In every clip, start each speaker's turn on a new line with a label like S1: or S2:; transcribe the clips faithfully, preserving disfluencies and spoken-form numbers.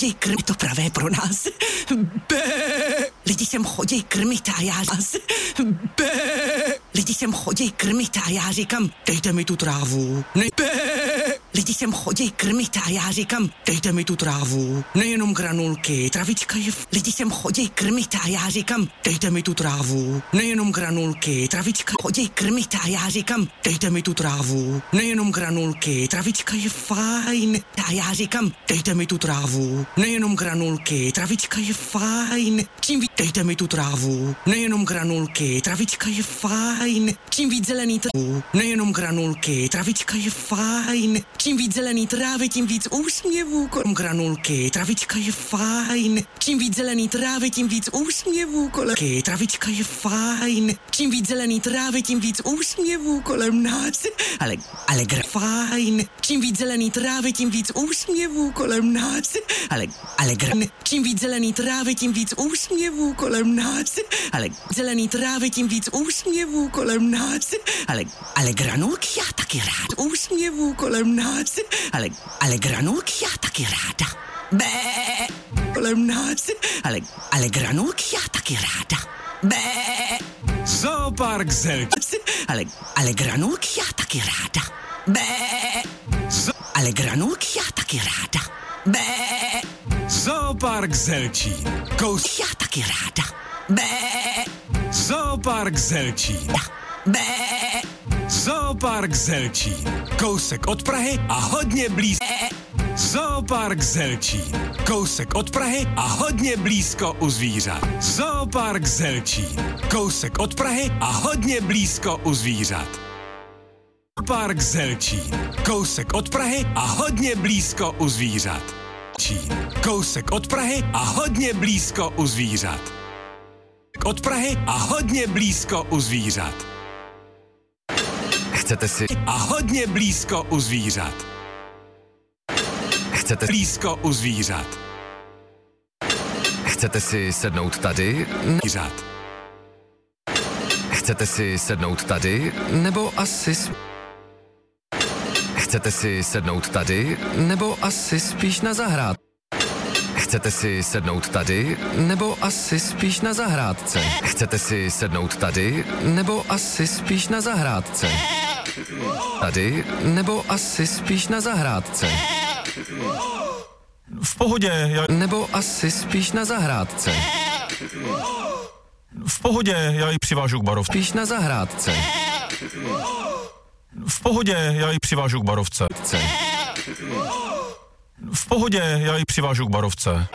S1: chodí krmit, to pravé pro nás. Bé. Lidi sem chodí krmit a já zas. Bé. Lidi sem chodí krmit a já říkám, dejte mi tu trávu. Ne. Bé. Lidi sem chodí krmit a já říkám, dejte mi tu trávu. Nejenom granulky, travička je... V... Lidi sem chodí krmit a já říkám, dejte mi tu trávu. Nejenom granulky, travička chodí krmit a já říkám, dejte mi tu trávu. Nejenom granulky, travička je fajn. A já říkám, dejte mi tu trávu. Nejenom granulky, travička je fajn. Čím víc, dejte mi tu trávu. Nejenom granulky, travička je fajn. Čím víc zelený trávu. Nejenom granulky, travička je fajn. Čím víc zelený trávy, tím víc úsměvů. Kolem granulky, travička je fajn. Čím víc zelený trávy, tím víc úsměvů. Kolem travička je fajn. Čím víc zelený trávy, tím víc úsměvů kolem nás. Ale, ale gra fajn. Čím víc zelený trávy, tím víc úsměvů kolem nás. Ale, ale gra. Čím víc zelený trávy, tím víc úsměvů kolem nás. Ale zelený trávy, tím víc úsměvů kolem nás. Ale, ale granulky já taky rád. Úsměvů kolem nás. Ale, ale granulky já taky ráda. Bé. Kolem nás. Ale, ale granulky já taky ráda. Bé.
S2: Zoopark Zelčín.
S1: Ale, ale granulky já taky ráda. Bé.
S2: Zo-
S1: ale granulky já taky ráda. Bé.
S2: Zoopark Zelčín. Kous...
S1: Já taky ráda. Bé.
S2: Zoopark Zelčín.
S1: Bé.
S2: Zoopark Zelčín. Kousek od Prahy a hodně blízko. Zoopark Zelčín. Kousek od Prahy a hodně blízko u zvířat. Zoopark Zelčín. Kousek od Prahy a hodně blízko u zvířat. Zoopark Zelčín. Kousek od Prahy a hodně blízko u zvířat. Čín. Kousek od Prahy a hodně blízko u zvířat. Od Prahy a hodně blízko u zvířat.
S3: Chcete si...
S2: A hodně blízko u zvířat.
S3: Chcete...
S2: Blízko u zvířat.
S3: Chcete si sednout tady? Ne...
S2: Zvířat.
S3: Chcete si sednout tady? Nebo asi... s- Chcete si sednout tady? Nebo asi spíš na zahrádce? Chcete si sednout tady? Nebo asi spíš na zahrádce? Chcete si sednout tady? Nebo asi spíš na zahrádce? Tady? Nebo asi spíš na zahrádce?
S4: V pohodě, já...
S3: Nebo asi spíš na zahrádce?
S4: V pohodě, já ji přivážu k barovce.
S3: Spíš na zahrádce?
S4: V pohodě, já ji přivážu k barovce.
S3: Chce.
S4: V pohodě, já ji přivážu k barovce.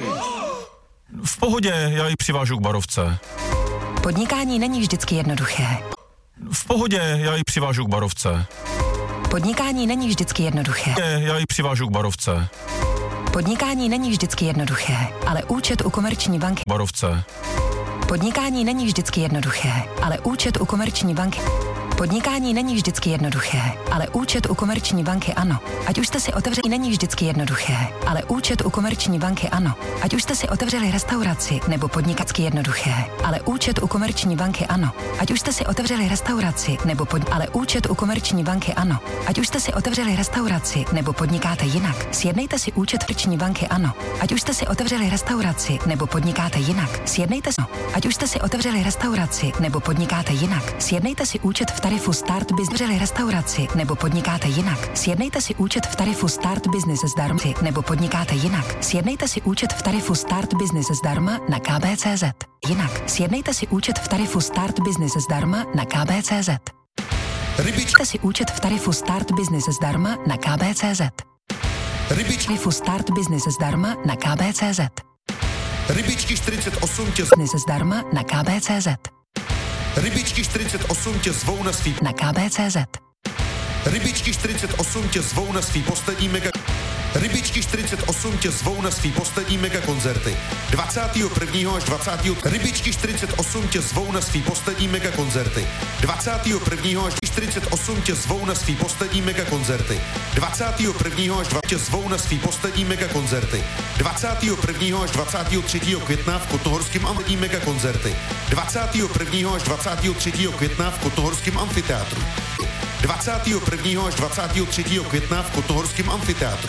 S4: V pohodě, já ji přivážu k barovce.
S5: Podnikání není vždycky jednoduché.
S4: V pohodě, já ji přivážu k barovce.
S5: Podnikání není vždycky jednoduché.
S4: Já ji přivážu k barovce.
S5: Podnikání není vždycky jednoduché, ale účet u Komerční banky.
S4: Barovce.
S5: Podnikání není vždycky jednoduché, ale účet u Komerční banky. Podnikání není vždycky jednoduché, ale účet u Komerční banky ano. Ať už jste si otevřeli, není vždycky jednoduché, ale účet u Komerční banky ano. Ať už jste si otevřeli restauraci nebo podnikačky jednoduché, ale účet u Komerční banky ano. Ať už jste si otevřeli restauraci nebo pod... ale účet u Komerční banky ano. Ať už jste si otevřeli restauraci nebo podnikáte jinak, sjednejte si účet Komerční banky ano. Ať už jste si otevřeli restauraci nebo podnikáte jinak, sjednejte si. Ať už jste si otevřeli restauraci nebo podnikáte jinak, sjednejte si účet v tarifu Start Business. Otevřeli restauraci nebo podnikáte jinak, sjednejte si účet v tarifu Start Business zdarma nebo podnikáte jinak, sjednejte si účet v tarifu Start Business zdarma na K B C Z. Jinak, sjednejte si účet v tarifu Start Business zdarma na K B C Z. Rybička si účet v tarifu Start Business zdarma na K B C Z. Rybička tarifu Start Business zdarma na K B C Z.
S6: Rybičky čtyřicet osm tě
S5: Business zdarma na K B C Z.
S6: Rybičky čtyřicet osm tě zvou na svý
S5: Na K B C Z.
S6: Rybičky čtyřicet osm tě zvou na svý poslední mega Rybičky čtyřicet osm tě zvou na svý poslední mega koncerty. dvacátého prvního až dvacátého Rybičky čtyřicet osm tě zvou na svý poslední mega koncerty. dvacátého prvního až čtyřicet osm tě zvou na svý poslední mega koncerty. dvacátého prvního až dvacátého tě zvou na svý poslední mega koncerty. dvacátého prvního až dvacátého třetího května v Kotnohorském amfiteátru mega koncerty. dvacátého prvního až dvacátého třetího května v Kotnohorském amfiteátru. dvacátého prvního až dvacátého třetího května v Kotnohorském amfiteátru.